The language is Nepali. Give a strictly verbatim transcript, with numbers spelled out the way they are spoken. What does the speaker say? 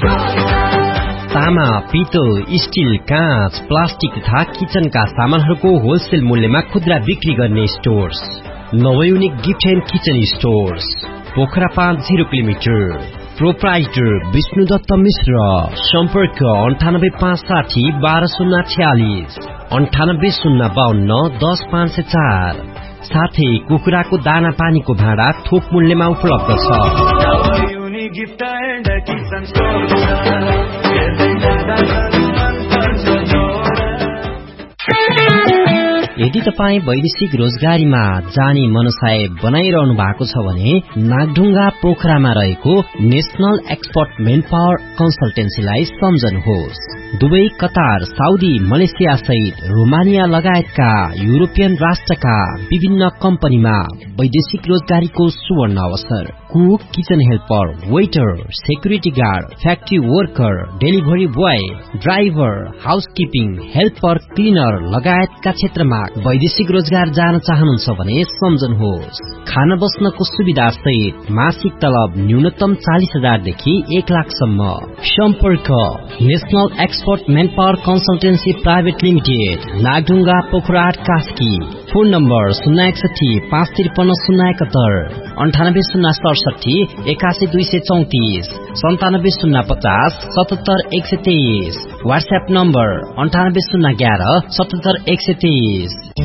तामा, पितल, स्टिल, काँच, प्लास्टिक तथा किचनका सामानहरूको होलसेल मूल्यमा खुद्रा बिक्री गर्ने stores नवयुनिक gift and kitchen stores Pokhara पाँच zero kilometre. Proprietor Vishnu Dutt मिश्र। सम्पर्क अन्ठानब्बे पाँच साठी बाह्र शून्य छयालिस अन्ठानब्बे शून्य बाहन्न दस पाँच सय चार। साथै कुखुराको दाना पानीको भाँडा थोक मूल्यमा उपलब्ध छ। यदि तपाईँ वैदेशिक रोजगारीमा जाने मनसाय बनाइरहनु भएको छ भने नागढुङ्गा पोखरामा रहेको national expert main power कन्सल्टेन्सीलाई सम्झनुहोस्। Dubai, Qatar, Saudi, Malaysia सहित रोमानिया लगायतका युरोपियन राष्ट्रका विभिन्न कम्पनीमा वैदेशिक रोजगारीको सुवर्ण अवसर। Cook, kitchen helper, waiter, security guard, factory worker, delivery boy, driver, housekeeping, helper, cleaner लगायतका क्षेत्रमा वैदेशिक रोजगार जान चाहनुहुन्छ भने सम्झनुहोस्। खाना बस्नको सुविधा सहित मासिक तलब न्यूनतम चालिस हजारदेखि एक लाखसम्म। सम्पर्क national expert main power consultancy private limited, Nagdhunga, Pokhara, Kaski. Phone number शून्य एकसठी पाँच त्रिपन्न शून्य एकहत्तर अन्ठानब्बे शून्य सडसठी एकासी दुई सय चौतिस सन्तानब्बे शून्य पचास सतहत्तर एक सय तेइस। व्हाट्सएप नम्बर अन्ठानब्बे शून्य एघार सतहत्तर एक सय तेइस।